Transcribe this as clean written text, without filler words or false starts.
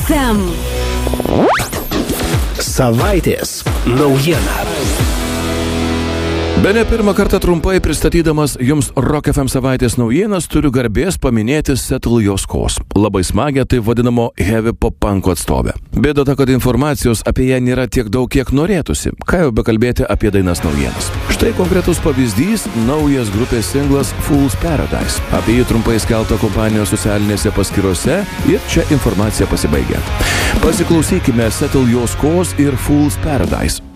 FM. Savaitės naujiena. Bene pirmą kartą trumpai pristatydamas jums Rock FM savaitės naujienas turiu garbės paminėti Settle Your Scores. Labai smagią taip vadinamo heavy pop-punko atstovę. Bėda ta, kad informacijos apie ją nėra tiek daug, kiek norėtųsi. Ką jau bekalbėti apie dainas naujienas. Štai konkretus pavyzdys – naujas grupės singlas Fool's Paradise. Apie jį trumpai skelbta kompanijos socialinėse paskyrose ir čia informacija pasibaigia. Pasiklausykime Settle Your Scores ir Fool's Paradise.